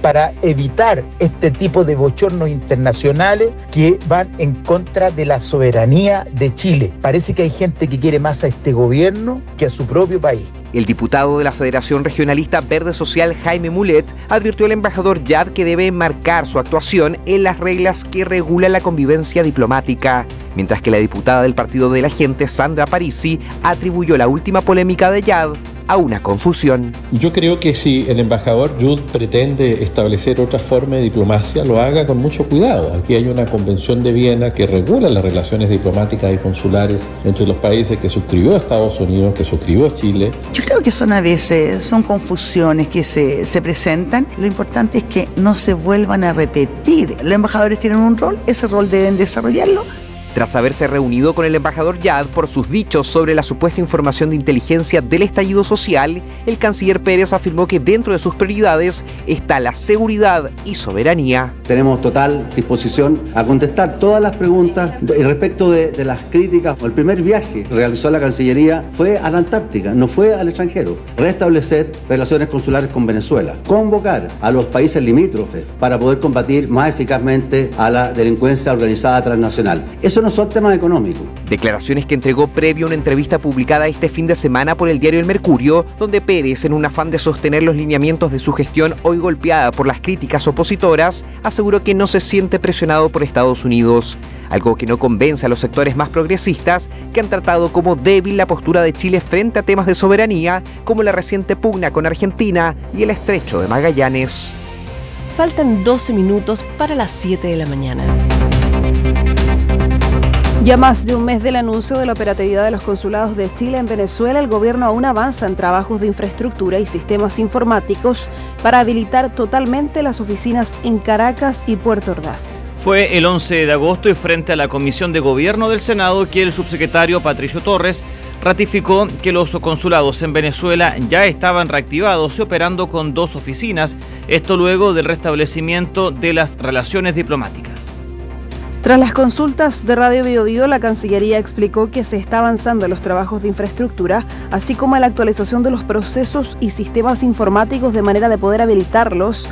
para evitar este tipo de bochornos internacionales que van en contra de la soberanía de Chile. Parece que hay gente que quiere más a este gobierno que a su propio país. El diputado de la Federación Regionalista Verde Social, Jaime Mulet, advirtió al embajador Yad que debe enmarcar su actuación en las reglas que regulan la convivencia diplomática, mientras que la diputada del Partido de la Gente, Sandra Parisi, atribuyó la última polémica de Yad a una confusión. Yo creo que si el embajador Yud pretende establecer otra forma de diplomacia, lo haga con mucho cuidado. Aquí hay una convención de Viena que regula las relaciones diplomáticas y consulares entre los países que suscribió Estados Unidos, que suscribió Chile. Yo creo que son a veces, son confusiones que se presentan. Lo importante es que no se vuelvan a repetir. Los embajadores tienen un rol, ese rol deben desarrollarlo. Tras haberse reunido con el embajador Yad por sus dichos sobre la supuesta información de inteligencia del estallido social, el canciller Pérez afirmó que dentro de sus prioridades está la seguridad y soberanía. Tenemos total disposición a contestar todas las preguntas respecto de las críticas. El primer viaje que realizó la Cancillería fue a la Antártica, no fue al extranjero. Restablecer relaciones consulares con Venezuela, convocar a los países limítrofes para poder combatir más eficazmente a la delincuencia organizada transnacional. Eso no son temas económicos. Declaraciones que entregó previo a una entrevista publicada este fin de semana por el diario El Mercurio, donde Pérez, en un afán de sostener los lineamientos de su gestión hoy golpeada por las críticas opositoras, aseguró que no se siente presionado por Estados Unidos, algo que no convence a los sectores más progresistas que han tratado como débil la postura de Chile frente a temas de soberanía, como la reciente pugna con Argentina y el estrecho de Magallanes. Faltan 12 minutos para las 7 de la mañana. Ya más de un mes del anuncio de la operatividad de los consulados de Chile en Venezuela, el gobierno aún avanza en trabajos de infraestructura y sistemas informáticos para habilitar totalmente las oficinas en Caracas y Puerto Ordaz. Fue el 11 de agosto y frente a la Comisión de Gobierno del Senado que el subsecretario Patricio Torres ratificó que los consulados en Venezuela ya estaban reactivados y operando con 2 oficinas, esto luego del restablecimiento de las relaciones diplomáticas. Tras las consultas de Radio Bio Bio, la Cancillería explicó que se está avanzando en los trabajos de infraestructura, así como en la actualización de los procesos y sistemas informáticos de manera de poder habilitar los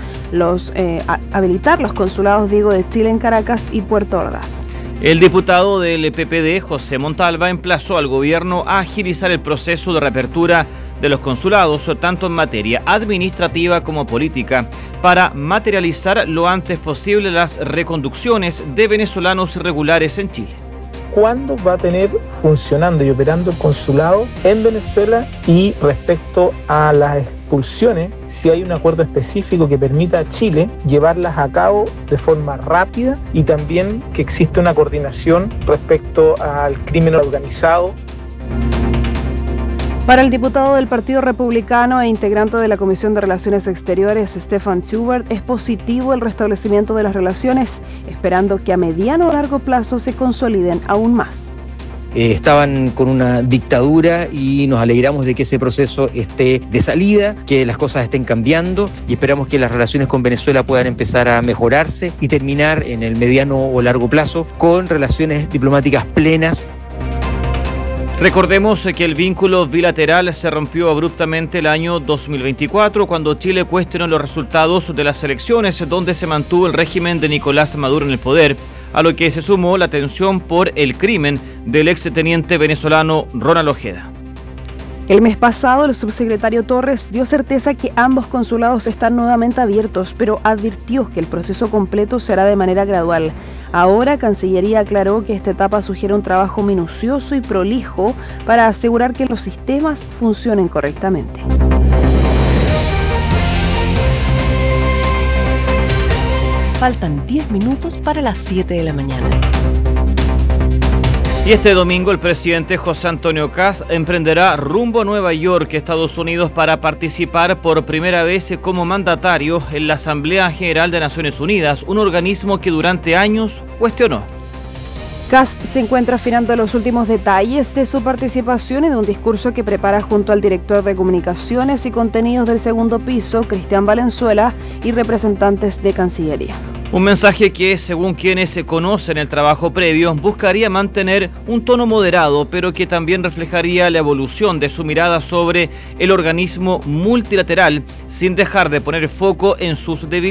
consulados de Chile en Caracas y Puerto Ordaz. El diputado del PPD, José Montalva, emplazó al gobierno a agilizar el proceso de reapertura de los consulados, tanto en materia administrativa como política, para materializar lo antes posible las reconducciones de venezolanos irregulares en Chile. ¿Cuándo va a tener funcionando y operando el consulado en Venezuela? Y respecto a las expulsiones, si hay un acuerdo específico que permita a Chile llevarlas a cabo de forma rápida y también que exista una coordinación respecto al crimen organizado. Para el diputado del Partido Republicano e integrante de la Comisión de Relaciones Exteriores, Stefan Schubert, es positivo el restablecimiento de las relaciones, esperando que a mediano o largo plazo se consoliden aún más. Estaban con una dictadura y nos alegramos de que ese proceso esté de salida, que las cosas estén cambiando y esperamos que las relaciones con Venezuela puedan empezar a mejorarse y terminar en el mediano o largo plazo con relaciones diplomáticas plenas. Recordemos que el vínculo bilateral se rompió abruptamente el año 2024 cuando Chile cuestionó los resultados de las elecciones donde se mantuvo el régimen de Nicolás Maduro en el poder, a lo que se sumó la tensión por el crimen del exteniente venezolano Ronald Ojeda. El mes pasado, el subsecretario Torres dio certeza que ambos consulados están nuevamente abiertos, pero advirtió que el proceso completo será de manera gradual. Ahora, Cancillería aclaró que esta etapa sugiere un trabajo minucioso y prolijo para asegurar que los sistemas funcionen correctamente. Faltan 10 minutos para las 7 de la mañana. Y este domingo el presidente José Antonio Kast emprenderá rumbo a Nueva York, Estados Unidos, para participar por primera vez como mandatario en la Asamblea General de Naciones Unidas, un organismo que durante años cuestionó. Kast se encuentra afinando los últimos detalles de su participación en un discurso que prepara junto al director de Comunicaciones y Contenidos del segundo piso, Cristian Valenzuela, y representantes de Cancillería. Un mensaje que, según quienes conocen el trabajo previo, buscaría mantener un tono moderado, pero que también reflejaría la evolución de su mirada sobre el organismo multilateral, sin dejar de poner foco en sus debilidades.